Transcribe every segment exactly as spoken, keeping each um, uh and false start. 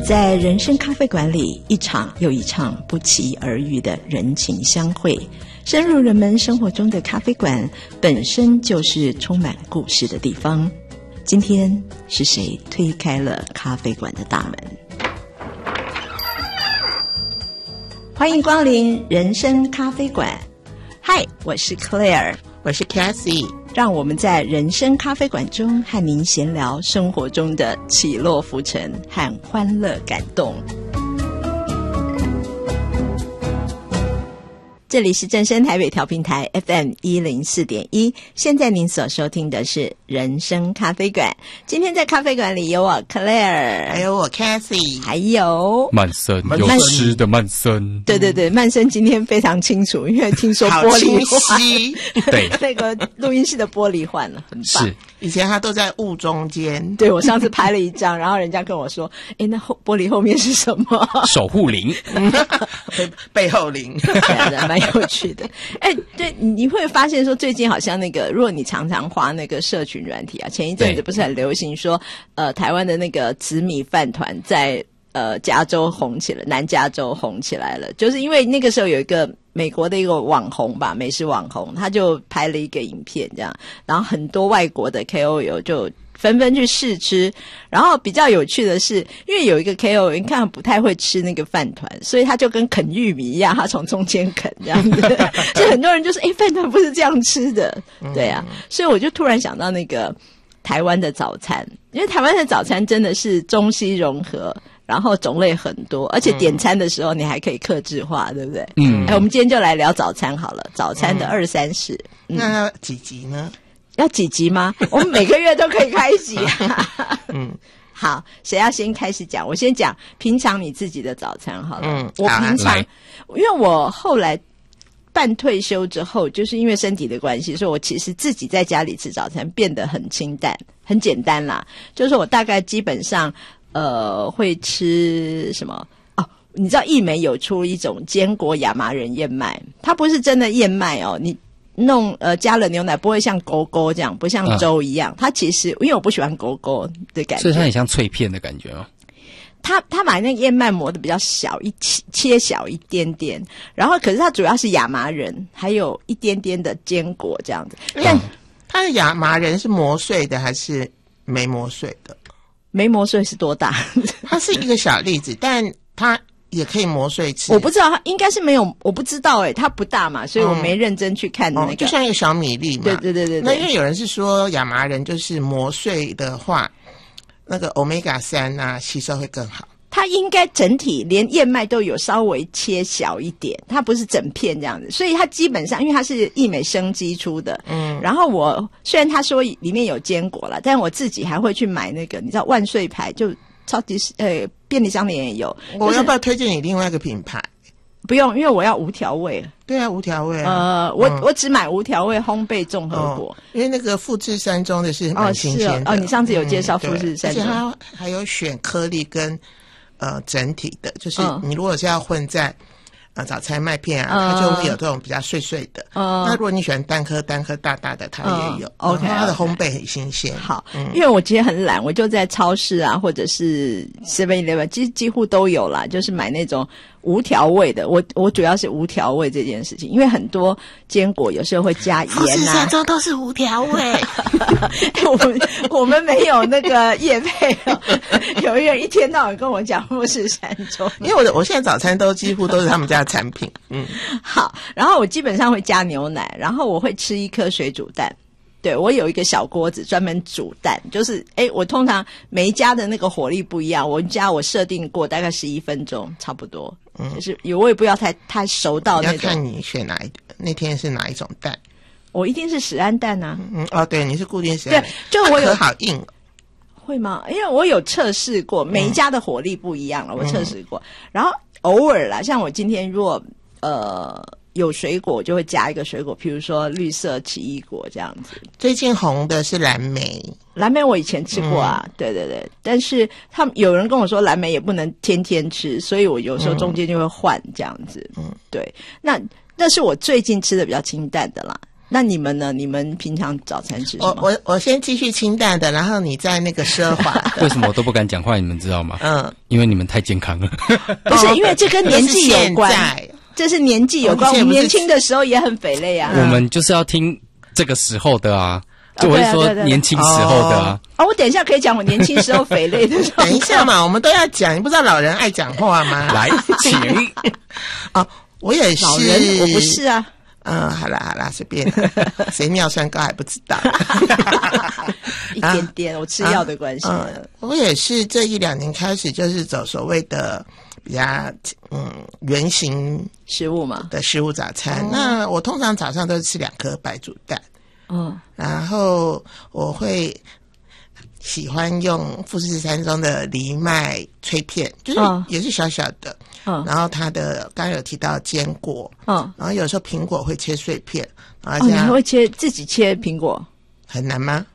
在人生咖啡馆里，一场又一场不期而遇的人情相会，深入人们生活中的咖啡馆本身就是充满故事的地方。今天是谁推开了咖啡馆的大门？欢迎光临人生咖啡馆。嗨，我是 Claire， 我是 Cassie， 让我们在人生咖啡馆中和您闲聊生活中的起落浮沉和欢乐感动。这里是正声台北调频台 F M 一零四点一， 现在您所收听的是人生咖啡馆。今天在咖啡馆里有我 Claire， 还有我 Cassie， 还有曼森，有诗的曼森。 对对对，曼森今天非常清楚，因为听说玻璃换， 对， 那个录音室的玻璃换了，很棒。 是， 以前他都在雾中间。 对，我上次拍了一张，然后人家跟我说：“哎，那后玻璃后面是什么？” 守护灵， 背背后灵， 对，蛮有趣的。哎，对，你会发现说，最近好像那个，如果你常常滑那个社群软体啊，前一阵子不是很流行说，呃，台湾的那个紫米饭团在呃加州红起来，南加州红起来了，就是因为那个时候有一个美国的一个网红吧，美食网红，他就拍了一个影片这样，然后很多外国的 K O L 就纷纷去试吃，然后比较有趣的是，因为有一个 K O L 你看不太会吃那个饭团，所以他就跟啃玉米一样，他从中间啃这样子，所以很多人就说：“哎，饭团不是这样吃的。”对啊，所以我就突然想到那个台湾的早餐，因为台湾的早餐真的是中西融合。然后种类很多，而且点餐的时候你还可以客制化，对不对？嗯，哎，我们今天就来聊早餐好了，早餐的二三事。 嗯、那几集呢？ 要几集吗？我们每个月都可以开集、啊。嗯，好，谁要先开始讲？我先讲平常你自己的早餐好了。嗯，我平常，因为我后来半退休之后，就是因为身体的关系，所以我其实自己在家里吃早餐变得很清淡、很简单啦。就是我大概基本上。呃，会吃什么？哦，你知道义美有出一种坚果亚麻仁燕麦，它不是真的燕麦哦，你弄呃加了牛奶不会像勾勾这样，不像粥一样。嗯、它其实因为我不喜欢勾勾的感觉， 所以它很像脆片的感觉哦。 他他把那个燕麦磨得比较小一切小一点点，然后可是它主要是亚麻仁，还有一点点的坚果这样子。但、嗯、 它的亚麻仁是磨碎的还是没磨碎的？ 没磨碎是多大？ 它是一个小粒子，但它也可以磨碎吃。 我不知道，它应该是没有，我不知道哎、欸，它不大嘛，所以我没认真去看的那个， 嗯哦、就像一个小米粒嘛。 对对对 对, 对。 那因为有人是说亚麻仁就是磨碎的话，那个 omega 三啊吸收会更好。 它应该整体连燕麦都有稍微切小一点，它不是整片这样子，所以它基本上因为它是义美生机出的，嗯，然后我虽然他说里面有坚果啦，但我自己还会去买那个，你知道万岁牌就超级呃便利商店也有。 我要不要推荐你另外一个品牌？ 不用，因为我要无调味。 对啊，无调味啊。 呃，我、嗯、我只买无调味烘焙综合果、哦， 因为那个富士山中的是蛮新鲜的。哦， 是哦，哦，你上次有介绍富士山中、 嗯，而且它还有选颗粒跟。呃，整体的，就是你如果是要混在、嗯、呃早餐麦片啊，它就会有这种比较碎碎的。嗯，那如果你喜欢单颗单颗大大的，它也有。嗯、OK， 它的烘焙很新鲜。 好、嗯，因为我其实很懒，我就在超市啊，或者是 seven eleven， 几几乎都有啦，就是买那种无调味的。我我主要是无调味这件事情，因为很多坚果有时候会加盐啊。富士山中都是无调味。 我们我们没有那个业配哦。有一人一天到晚跟我讲富士山中， 因为我的我现在早餐都几乎都是他们家的产品。嗯， 好，然后我基本上会加牛奶，然后我会吃一颗水煮蛋。对，我有一个小锅子专门煮蛋，就是诶我通常每一家的那个火力不一样，我们家我设定过大概十一分钟差不多，嗯，就是我也不要太太熟到那种。 要看你选哪一那天是哪一种蛋。 我一定是史安蛋啊。 嗯哦，对，你是固定史安。 对，就我有壳好硬。 会吗？因为我有测试过，每一家的火力不一样了，嗯、我测试过。然后偶尔啦，像我今天如果呃有水果，就会加一个水果，譬如说绿色奇异果这样子。 最近红的是蓝莓， 蓝莓我以前吃过啊，嗯、对对对。但是他们有人跟我说蓝莓也不能天天吃，所以我有时候中间就会换这样子。嗯，对。那那是我最近吃的比较清淡的啦。 那你们呢？你们平常早餐吃什么？ 我我我先继续清淡的，然后你在那个奢华的。 为什么我都不敢讲话？你们知道吗？ 嗯， 因为你们太健康了。 不是，因为这跟年纪有关。 哦、 这是年纪有关。我们年轻的时候也很肥类啊。 我们就是要听这个时候的啊。就我是说年轻时候的啊。 哦，我等一下可以讲我年轻时候肥类的。 等一下嘛，我们都要讲。你不知道老人爱讲话吗？ 来，请。 哦，我也是。 老人，我不是啊。 嗯，好啦好啦，随便，谁尿酸高还不知道， 一点点，啊、我吃药的关系、啊嗯。我也是这一两年开始，就是走所谓的比较嗯原型食物嘛的食物早餐。哦、那我通常早上都是吃两颗白煮蛋， 嗯， 然后我会喜欢用富士山中的藜麦脆片，就是也是小小的。嗯，然后它的刚刚有提到坚果，嗯，然后有时候苹果会切碎片，然后这样、 哦、你会切自己切苹果， 很难吗？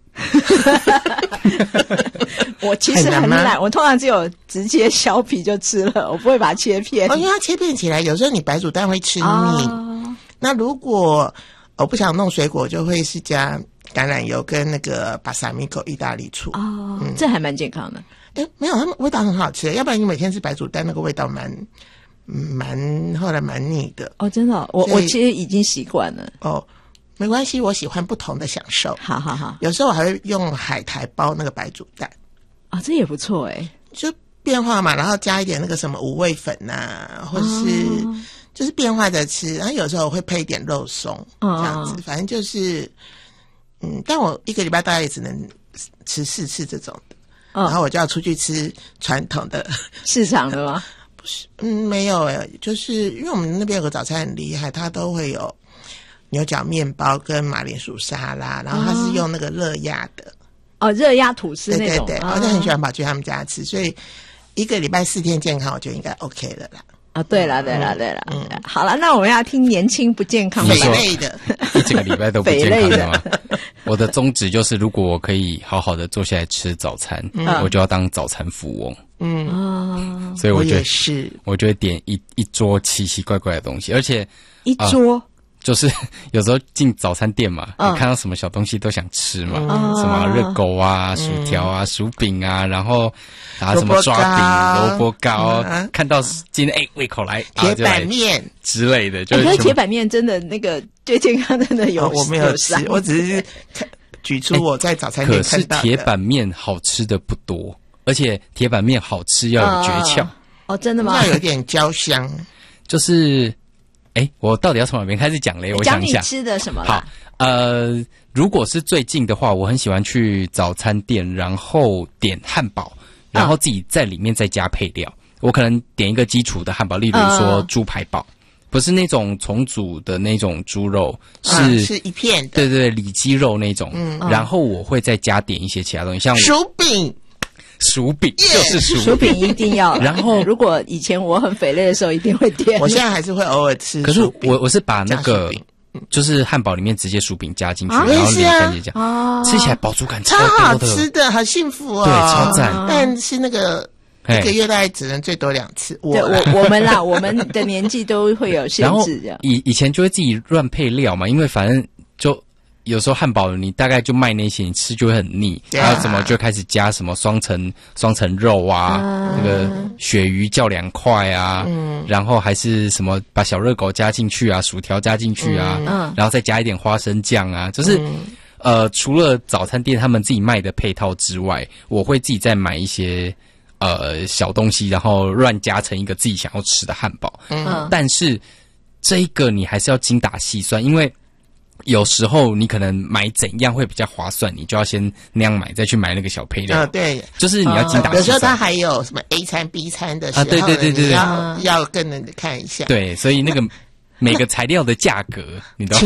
我其实很懒，我通常只有直接削皮就吃了，我不会把它切片。 哦，因为它切片起来，有时候你白煮蛋会吃腻。哦、那如果我不想弄水果，就会是加橄榄油跟那个巴萨米口意大利醋。 哦，嗯、这还蛮健康的。 哎，没有，它们味道很好吃，要不然你每天吃白煮蛋，那个味道蛮蛮后来蛮腻的。 哦，真的、哦，我我其实已经习惯了。 哦，没关系，我喜欢不同的享受。 好好好， 有时候我还会用海苔包那个白煮蛋。 啊、哦，这也不错哎， 就变化嘛，然后加一点那个什么五味粉啊，或是、哦、就是变化着吃。然后有时候我会配一点肉松，哦、这样子，反正就是嗯，但我一个礼拜大概也只能吃四次这种的。哦、然后我就要出去吃传统的市场的吗？ 不是，嗯，没有诶，就是因为我们那边有个早餐很厉害，它都会有牛角面包跟马铃薯沙拉，然后它是用那个热压的。 哦，热压吐司那种。 对对对，我就很喜欢跑去他们家吃，所以一个礼拜四天健康，我就应该 OK 了啦。 啊，对了对了对了，嗯，好了，那我们要听年轻不健康肥类的， 一整个礼拜都不健康的吗？我的宗旨就是，如果我可以好好的坐下来吃早餐，嗯、我就要当早餐富翁。嗯啊，所以我觉得我也是， 我就会点一一桌奇奇怪怪的东西，而且一桌。呃就是有时候进早餐店嘛，嗯、你看到什么小东西都想吃嘛，嗯、什么热狗啊、薯条啊、薯饼啊，然后啊什么抓饼、萝卜糕，嗯、看到今天哎胃口来， 铁板面之类的，就是。可是铁板面真的那个对健康真的有， 哦、我没有吃，我只是举出我在早餐店看到的。 可是铁板面好吃的不多，而且铁板面好吃要有诀窍。 哦，真的吗？ 要有点焦香， 就是。哎，我到底要从哪边开始讲嘞？我想一下。 讲你吃的什么啦？ 好，呃，如果是最近的话，我很喜欢去早餐店，然后点汉堡，然后自己在里面再加配料。嗯、我可能点一个基础的汉堡，例如说猪排堡，嗯、不是那种重组的那种猪肉，是、 嗯、是一片的， 对对对，里脊肉那种。嗯，然后我会再加点一些其他东西，像薯饼。 薯饼就是薯饼， 薯饼一定要。 然后， 如果以前我很肥类的时候，一定会点。 我现在还是会偶尔吃。 可是我我是把那个就是汉堡里面直接薯饼加进去，啊、然后连干这样，啊、吃起来饱足感超好吃的，好幸福哦。 对，超赞。 但是那个一个月大概只能最多两次。我对我我们啦，我们的年纪都会有限制的。 以以前就会自己乱配料嘛，因为反正就。有时候汉堡你大概就卖那些，你吃就会很腻。然后什么就开始加什么双层双层肉啊，啊那个鳕鱼叫两块啊，嗯，然后还是什么把小热狗加进去啊，薯条加进去啊，嗯，然后再加一点花生酱啊，就是、嗯、呃，除了早餐店他们自己卖的配套之外，我会自己再买一些呃小东西，然后乱加成一个自己想要吃的汉堡。嗯，但是这一个你还是要精打细算，因为。有时候你可能买怎样会比较划算，你就要先那样买，再去买那个小配料。 啊、哦，对， 就是你要精打细算。 有时候它还有什么 A 餐 B 餐的时候，啊， 对对对对对， 要要更能看一下。 对，所以那个每个材料的价格，你都。